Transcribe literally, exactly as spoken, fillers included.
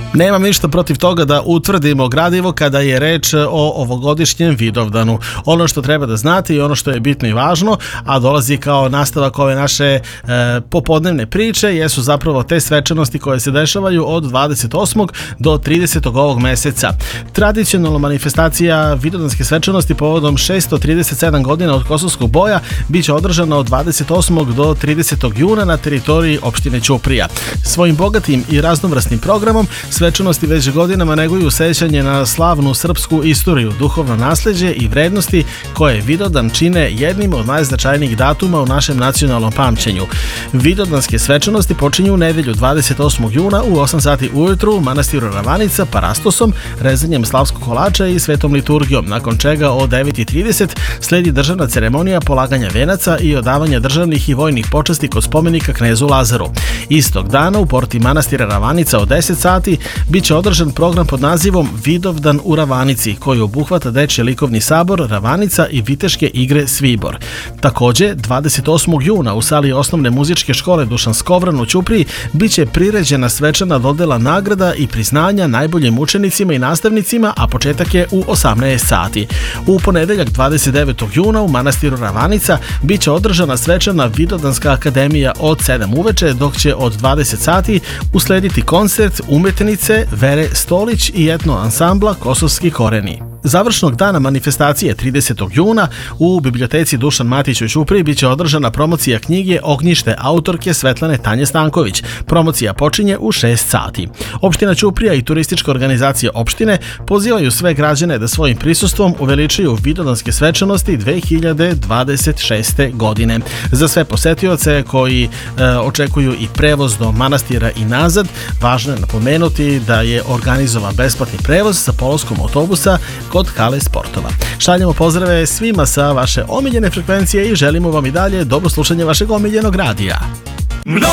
Nemam ništa protiv toga da utvrdimo gradivo kada je reč o ovogodišnjem Vidovdanu. Ono što treba da znate i ono što je bitno i važno, a dolazi kao nastavak ove naše e, popodnevne priče, jesu zapravo te svečanosti koje se dešavaju od dvadeset osmog do tridesetog ovog meseca. Tradicionalna manifestacija Vidovdanske svečanosti povodom šesto trideset sedam godina od Kosovskog boja biće održana od dvadeset osmog do tridesetog juna na teritoriji opštine Ćuprija. Svojim bogatim i raznovrsnim programom svečanosti već godinama neguju sećanje na slavnu srpsku istoriju, duhovno nasleđe i vrednosti koje Vidovdan čine jednim od najznačajnijih datuma u našem nacionalnom pamćenju. Vidovdanske svečanosti počinju u nedelju dvadeset osmog juna u osam sati ujutru u manastiru Ravanica parastosom, rezanjem slavskog kolača i svetom liturgijom, nakon čega od devet i trideset sledi državna ceremonija polaganja venaca i odavanja državnih i vojnih počasti kod spomenika knezu Lazaru. Istog dana u porti manastira Ravanica od deset sati biće održan program pod nazivom Vidovdan u Ravanici, koji obuhvata dečji likovni sabor Ravanica i viteške igre Svibor. Takođe, dvadeset osmog juna u sali osnovne muzičke škole Dušan Skovran u Ćupriji biće priređena svečana dodela nagrada i priznanja najboljim učenicima i nastavnicima, a početak je u osamnaest sati. U ponedeljak dvadeset devetog juna u manastiru Ravanica biće održana svečana Vidovdanska akademija od sedam uveče, dok će od dvadeset sati uslediti koncert umetnice Vere Stolić i etno ansambla Kosovski koreni. Završnog dana manifestacije tridesetog juna u biblioteci Dušan Matić u Ćupriji biće održana promocija knjige Ognjište autorke Svetlane Tanje Stanković. Promocija počinje u šest sati. Opština Ćuprija i turistička organizacija opštine pozivaju sve građane da svojim prisustvom uveličaju Vidovdanske svečanosti dve hiljade dvadeset šeste. godine. Za sve posetioce koji e, očekuju i prevoz do manastira i nazad, važno je napomenuti da je organizovan besplatni prevoz sa polaskom autobusa kod hale sportova. Šaljemo pozdrave svima sa vaše omiljene frekvencije i želimo vam i dalje dobro slušanje vašeg omiljenog radija.